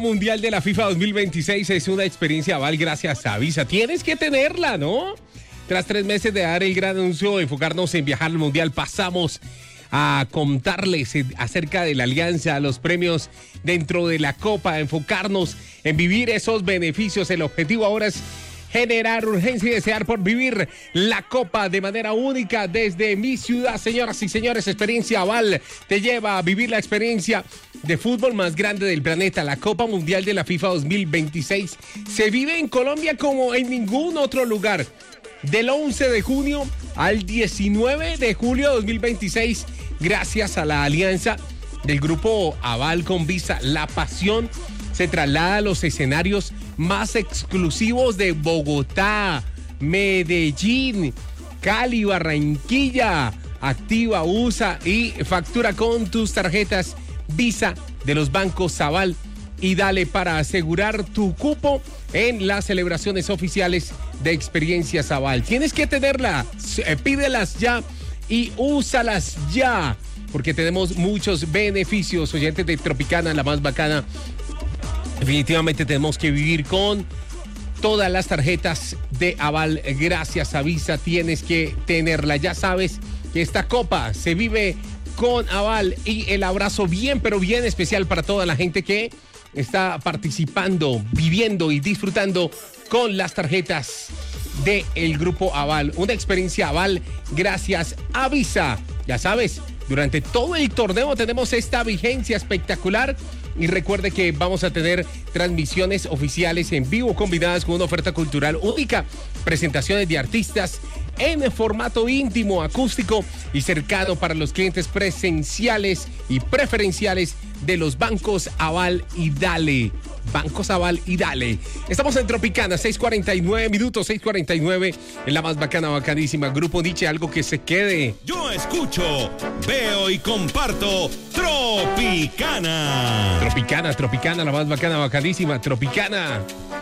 Mundial de la FIFA 2026 es una experiencia Aval gracias a Visa. Tienes que tenerla, ¿no? Tras 3 meses de dar el gran anuncio de enfocarnos en viajar al Mundial, pasamos a contarles acerca de la alianza, los premios dentro de la Copa, enfocarnos en vivir esos beneficios. El objetivo ahora es generar urgencia y desear por vivir la Copa de manera única desde mi ciudad. Señoras y señores, Experiencia Aval te lleva a vivir la experiencia de fútbol más grande del planeta. La Copa Mundial de la FIFA 2026 se vive en Colombia como en ningún otro lugar. Del 11 de junio al 19 de julio de 2026, gracias a la alianza del grupo Aval con Visa, la pasión se traslada a los escenarios más exclusivos de Bogotá, Medellín, Cali, Barranquilla. Activa, usa y factura con tus tarjetas Visa de los bancos Aval y dale para asegurar tu cupo en las celebraciones oficiales de Experiencias Aval. Tienes que tenerlas, pídelas ya y úsalas ya, porque tenemos muchos beneficios. Oyentes de Tropicana, la más bacana. Definitivamente tenemos que vivir con todas las tarjetas de Aval gracias a Visa. Tienes que tenerla. Ya sabes que esta copa se vive con Aval, y el abrazo bien, pero bien especial para toda la gente que está participando, viviendo y disfrutando con las tarjetas del grupo Aval. Una experiencia Aval gracias a Visa. Ya sabes, durante todo el torneo tenemos esta vigencia espectacular. Y recuerde que vamos a tener transmisiones oficiales en vivo combinadas con una oferta cultural única, presentaciones de artistas en formato íntimo, acústico y cercano para los clientes presenciales y preferenciales de los bancos Aval y Dale. Bancos Aval y Dale. Estamos en Tropicana, 6:49 minutos, 6:49 en la más bacana, bacanísima. Grupo Nietzsche, algo que se quede. Yo escucho, veo y comparto Tropicana. Tropicana, la más bacana, bacanísima. Tropicana.